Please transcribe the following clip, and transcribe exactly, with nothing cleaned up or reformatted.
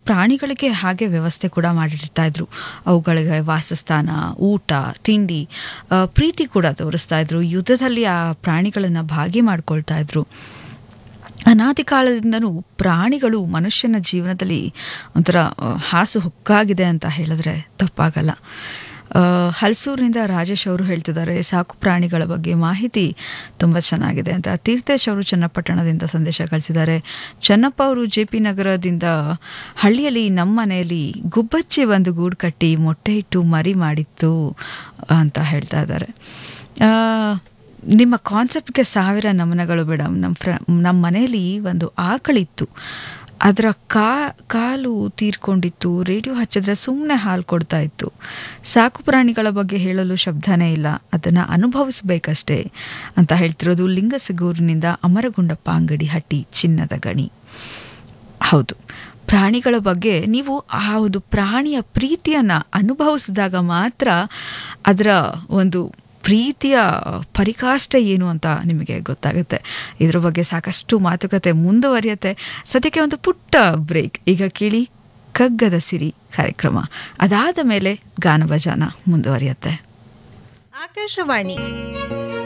ಪ್ರಾಣಿಗಳಿಗೆ ಹಾಗೆ ವ್ಯವಸ್ಥೆ ಕೂಡ ಮಾಡಿರ್ತಾ ಇದ್ರು. ಅವುಗಳಿಗೆ ವಾಸಸ್ಥಾನ, ಊಟ, ತಿಂಡಿ, ಪ್ರೀತಿ ಕೂಡ ತೋರಿಸ್ತಾ ಇದ್ರು. ಯುದ್ಧದಲ್ಲಿ ಆ ಪ್ರಾಣಿಗಳನ್ನು ಭಾಗಿ ಮಾಡ್ಕೊಳ್ತಾ ಇದ್ರು. ಅನಾದಿ ಕಾಲದಿಂದನೂ ಪ್ರಾಣಿಗಳು ಮನುಷ್ಯನ ಜೀವನದಲ್ಲಿ ಒಂಥರ ಹಾಸು ಹೊಕ್ಕಾಗಿದೆ ಅಂತ ಹೇಳಿದ್ರೆ ತಪ್ಪಾಗಲ್ಲ. ಹಲಸೂರಿನಿಂದ ರಾಜೇಶ್ ಅವರು ಹೇಳ್ತಿದ್ದಾರೆ, ಸಾಕು ಪ್ರಾಣಿಗಳ ಬಗ್ಗೆ ಮಾಹಿತಿ ತುಂಬ ಚೆನ್ನಾಗಿದೆ ಅಂತ. ತೀರ್ಥೇಶ್ ಅವರು ಚನ್ನಪಟ್ಟಣದಿಂದ ಸಂದೇಶ ಕಳಿಸಿದ್ದಾರೆ. ಚನ್ನಪ್ಪ ಅವರು ಜೆ ಪಿ ನಗರದಿಂದ, ಹಳ್ಳಿಯಲ್ಲಿ ನಮ್ಮ ಮನೆಯಲ್ಲಿ ಗುಬ್ಬಚ್ಚಿ ಒಂದು ಗೂಡು ಕಟ್ಟಿ ಮೊಟ್ಟೆ ಇಟ್ಟು ಮರಿ ಮಾಡಿತ್ತು ಅಂತ ಹೇಳ್ತಾ ಇದ್ದಾರೆ. ನಿಮ್ಮ ಕಾನ್ಸೆಪ್ಟ್ಗೆ ಸಾವಿರ ನಮನಗಳು ಮೇಡಮ್. ನಮ್ಮ ಫ್ರ ನಮ್ಮ ಮನೆಯಲ್ಲಿ ಒಂದು ಆಕಳಿತ್ತು, ಅದರ ಕಾ ಕಾಲು ತೀರ್ಕೊಂಡಿತ್ತು. ರೇಡಿಯೋ ಹಚ್ಚಿದ್ರೆ ಸುಮ್ಮನೆ ಹಾಲು ಕೊಡ್ತಾ ಇತ್ತು. ಸಾಕು ಪ್ರಾಣಿಗಳ ಬಗ್ಗೆ ಹೇಳಲು ಶಬ್ದನೇ ಇಲ್ಲ, ಅದನ್ನು ಅನುಭವಿಸ್ಬೇಕಷ್ಟೇ ಅಂತ ಹೇಳ್ತಿರೋದು ಲಿಂಗಸಗೂರಿನಿಂದ ಅಮರಗುಂಡಪ್ಪ ಅಂಗಡಿ ಹಟ್ಟಿ ಚಿನ್ನದ ಗಣಿ. ಹೌದು, ಪ್ರಾಣಿಗಳ ಬಗ್ಗೆ ನೀವು ಆ ಒಂದು ಪ್ರಾಣಿಯ ಪ್ರೀತಿಯನ್ನು ಅನುಭವಿಸಿದಾಗ ಮಾತ್ರ ಅದರ ಒಂದು ಪ್ರೀತಿಯ ಪರಿಕಾಷ್ಟ ಏನು ಅಂತ ನಿಮಗೆ ಗೊತ್ತಾಗುತ್ತೆ. ಇದ್ರ ಬಗ್ಗೆ ಸಾಕಷ್ಟು ಮಾತುಕತೆ ಮುಂದುವರಿಯುತ್ತೆ. ಸದ್ಯಕ್ಕೆ ಒಂದು ಪುಟ್ಟ ಬ್ರೇಕ್. ಈಗ ಕೇಳಿ ಕಗ್ಗದ ಸಿರಿ ಕಾರ್ಯಕ್ರಮ. ಅದಾದ ಮೇಲೆ ಗಾನಭಜಾನ ಮುಂದುವರಿಯುತ್ತೆ. ಆಕಾಶವಾಣಿ